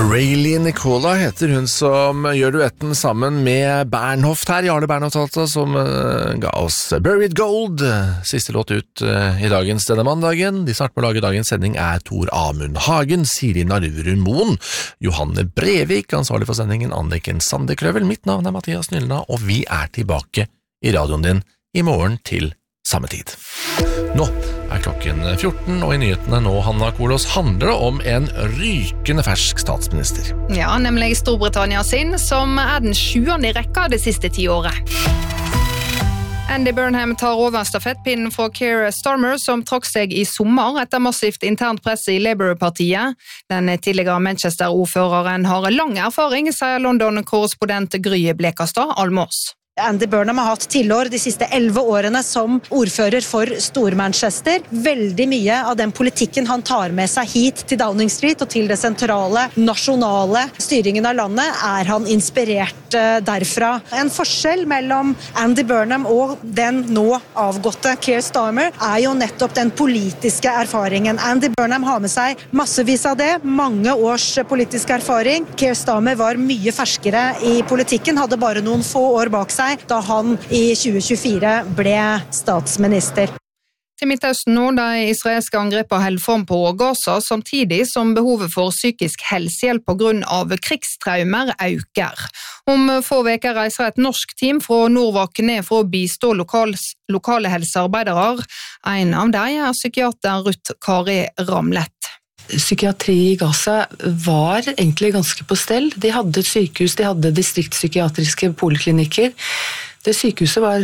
Rayleigh Nicola heter hun som gjør duetten sammen med Bernhoft her, Jarle Bernhoft altså, som ga oss Buried Gold, siste låt ut i dagens denne mandagen. De starter med å lage dagens sending Tor Amund Hagen, Siri Narurun Moen, Johanne Brevik, ansvarlig for sendingen Anniken Sandekrøvel. Mitt navn Mathias Nylna, og vi tilbake i radioen din i morgen til samme tid. Nå klokken 14, og i nyhetene nå, Hanna Kolos, handler det om en rykende fersk statsminister. Ja, nemlig Storbritannia sin, som den 7. i rekka det siste 10 året. Andy Burnham tar over stafettpinnen fra Keir Starmer, som trakk seg i sommer etter massivt internt press i Labour-partiet. Den tidligere Manchester-ordføreren har lang erfaring, sier London-korrespondent Gry Blekastad Almås. Andy Burnham har hatt tilår de siste 11 årene som ordfører for Stor-Manchester. Veldig mye av den politikken han tar med seg hit til Downing Street og til det sentrale, nasjonale styringen av landet, han inspirert derfra. En forskjell mellom Andy Burnham og den nå avgåtte Keir Starmer jo nettopp den politiske erfaringen. Andy Burnham har med seg massevis av det, mange års politisk erfaring. Keir Starmer var mye ferskere i politikken, hadde bare noen få år bak seg da han i 2024 ble statsminister. Til Midtøsten nå, de israelske angrepene holder form på Gaza, samtidig som behovet for psykisk helsehjelp på grunn av krigstraumer øker. Om få veker reiser et norsk team fra Norwalk ned for å bistå lokale helsearbeidere. En av dem psykiater Ruth Kari Ramlet. Psykiatri i Gaza var egentlig ganske på stell. De hadde et sykehus, de hadde distriktspsykiatriske poliklinikker. Det sykehuset var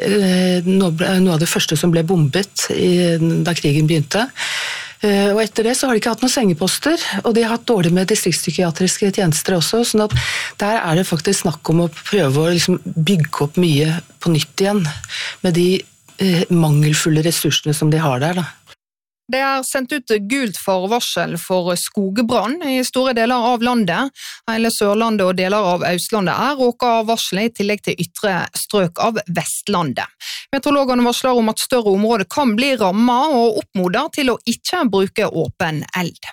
noe av det første som ble bombet da krigen begynte. Og etter det så har de ikke hatt noen sengeposter, og de har hatt dårlig med distriktspsykiatriske tjenester også, sånn at der det faktisk snakk om å prøve å liksom bygge opp mye på nytt igjen, med de mangelfulle ressursene som de har der da. Det sendt ut gult forvarsel for skogbrann i store deler av landet. Hele Sørlandet og deler av Østlandet råket av varselet, i tillegg til ytre strøk av Vestlandet. Meteorologene varsler om at større områder kan bli rammet og oppmoder til å ikke bruke åpen eld.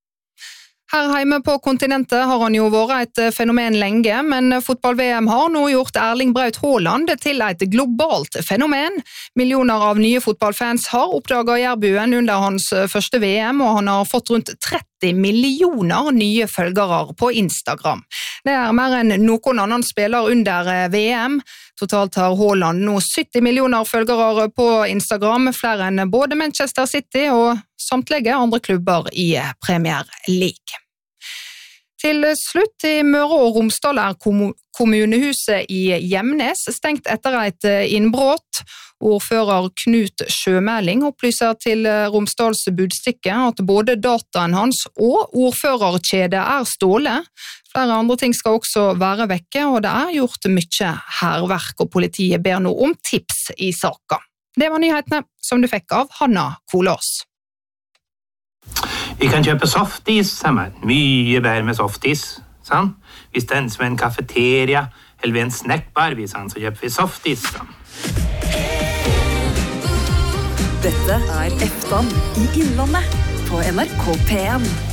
Her hjemme på kontinentet har han jo vært et fenomen lenge, men fotball-VM har nå gjort Erling Braut Haaland til et globalt fenomen. Millioner av nye fotballfans har oppdaget Jærbuen under hans første VM, og han har fått rundt 30 millioner nye følgere på Instagram. Det mer enn noen annen spiller under VM. Totalt har Haaland nå 70 millioner følgere på Instagram, flere enn både Manchester City og samtlige andre klubber i Premier League. Til slutt, i Møre og Romsdal kommunehuset i Gjemnes stengt etter et innbrott. Ordfører Knut Sjømeling opplyser til Romsdals Budstikke at både dataen hans og ordførerkjede stålet. Flere andre ting skal også være vekke, og det gjort mye hærverk, og politiet ber nå om tips i saken. Det var nyhetene som du fikk av Hanna Kolås. Vi kan kjøpe softis sammen. Mye bedre med softis. Sånn? Hvis det som en kafeteria eller ved en snackbar, så kjøper vi softis. Sånn. Dette Eftan i Innlandet på NRK P1.